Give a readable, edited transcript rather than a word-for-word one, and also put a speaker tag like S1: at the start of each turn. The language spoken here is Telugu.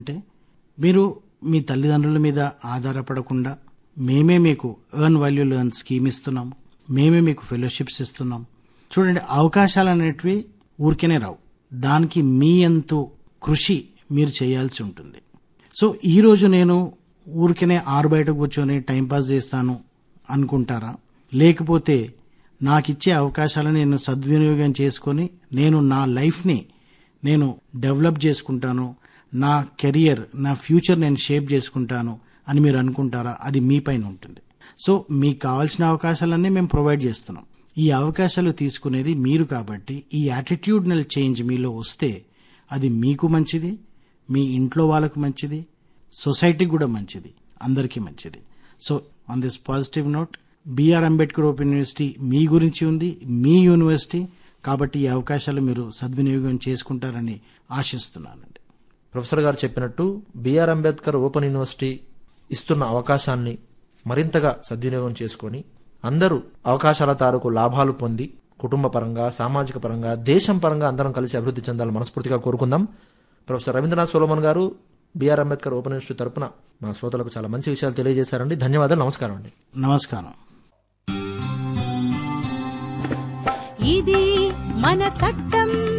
S1: అంటే మీరు మీ తల్లిదండ్రుల మీద ఆధారపడకుండా మేమే మీకు ఎర్న్ వాల్యూ లెర్న్ స్కీమ్ ఇస్తున్నాము, మేమే మీకు ఫెలోషిప్స్ ఇస్తున్నాం. చూడండి, అవకాశాలు అనేటివి ఊరికేనే రావు, దానికి మీ ఎంతో కృషి మీరు చేయాల్సి ఉంటుంది. సో ఈరోజు నేను ఊరికేనే బయట కూర్చొని టైంపాస్ చేస్తాను అనుకుంటారా? లేకపోతే నాకు ఇచ్చే అవకాశాలను నేను సద్వినియోగం చేసుకొని నేను నా లైఫ్ని నేను డెవలప్ చేసుకుంటాను, నా కెరియర్, నా ఫ్యూచర్ నేను షేప్ చేసుకుంటాను అని మీరు అనుకుంటారా? అది మీ పైన ఉంటుంది. సో మీకు కావాల్సిన అవకాశాలన్నీ మేము ప్రొవైడ్ చేస్తున్నాం. ఈ అవకాశాలు తీసుకునేది మీరు కాబట్టి ఈ యాటిట్యూడ్నల్ చేంజ్ మీలో వస్తే అది మీకు మంచిది, మీ ఇంట్లో వాళ్ళకు మంచిది, సొసైటీకి కూడా మంచిది, అందరికీ మంచిది. So on this positive note, BR Ambedkar open university మీ గురించి ఉంది, మీ యూనివర్సిటీ కాబట్టి ఈ అవకాశాలు మీరు సద్వినియోగం చేసుకుంటారని ఆశిస్తున్నానండి.
S2: ప్రొఫెసర్ గారు చెప్పినట్టు బిఆర్ అంబేద్కర్ ఓపెన్ యూనివర్సిటీ ఇస్తున్న అవకాశాన్ని మరింతగా సద్వినియోగం చేసుకొని అందరూ అవకాశాల తాలూకు లాభాలు పొంది కుటుంబ పరంగా, సామాజిక పరంగా, దేశం పరంగా అందరం కలిసి అభివృద్ధి చెందాలని మనస్ఫూర్తిగా కోరుకుందాం. ప్రొఫెసర్ రవీంద్రనాథ్ సోలమన్ గారు బిఆర్ అంబేద్కర్ ఓపెన్ యూనివర్సిటీ తరపున మన శ్రోతలకు చాలా మంచి విషయాలు తెలియజేశారండి. ధన్యవాదాలు. నమస్కారం అండి.
S1: నమస్కారం.
S3: ఇది మన చట్టం.